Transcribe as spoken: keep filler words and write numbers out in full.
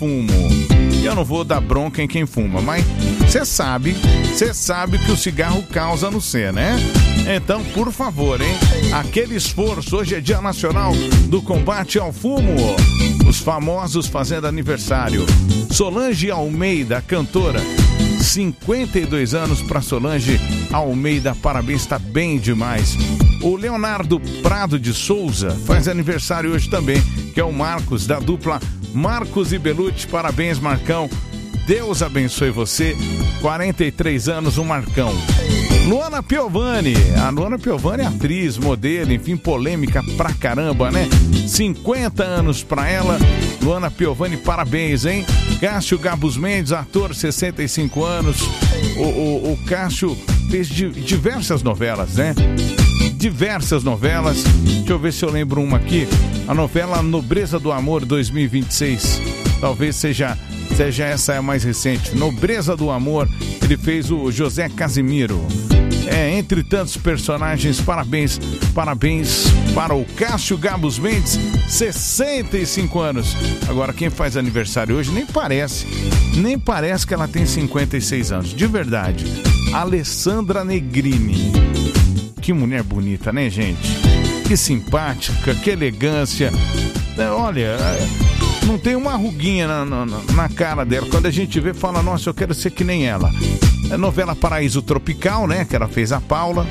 fumo. Eu não vou dar bronca em quem fuma, mas você sabe, você sabe que o cigarro causa no C, né? Então, por favor, hein? Aquele esforço, hoje é Dia Nacional do Combate ao Fumo. Os famosos fazendo aniversário. Solange Almeida, cantora. cinquenta e dois anos para Solange Almeida, parabéns, tá bem demais. O Leonardo Prado de Souza faz aniversário hoje também, que é o Marcos, da dupla Marcos e Belucci. Parabéns, Marcão. Deus abençoe você. quarenta e três anos, o Marcão. Luana Piovani. A Luana Piovani é atriz, modelo, enfim, polêmica pra caramba, né? cinquenta anos pra ela. Luana Piovani, parabéns, hein? Cássio Gabus Mendes, ator, sessenta e cinco anos. O, o, o Cássio fez di- diversas novelas, né? Diversas novelas. Deixa eu ver se eu lembro uma aqui. A novela Nobreza do Amor dois mil e vinte e seis. Talvez seja, seja essa a mais recente. Nobreza do Amor. Ele fez o José Casimiro. É, entre tantos personagens, parabéns, parabéns para o Cássio Gabus Mendes, sessenta e cinco anos. Agora, quem faz aniversário hoje nem parece, nem parece que ela tem cinquenta e seis anos, de verdade. Alessandra Negrini. Que mulher bonita, né, gente? Que simpática, que elegância. Olha, não tem uma ruguinha na, na, na cara dela. Quando a gente vê, fala, nossa, eu quero ser que nem ela. É novela Paraíso Tropical, né? Que ela fez a Paula.